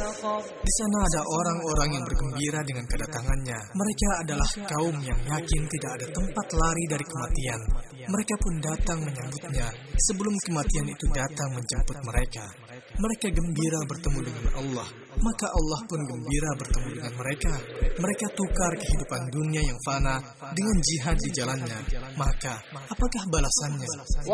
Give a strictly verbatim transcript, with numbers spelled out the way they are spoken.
Di sana ada orang-orang yang bergembira dengan kedatangannya. Mereka adalah kaum yang yakin tidak ada tempat lari dari kematian. Mereka pun datang menyambutnya sebelum kematian itu datang menjemput mereka. Mereka gembira bertemu dengan Allah, maka Allah pun gembira bertemu dengan mereka. Mereka tukar kehidupan dunia yang fana dengan jihad di jalannya. Maka, apakah balasannya?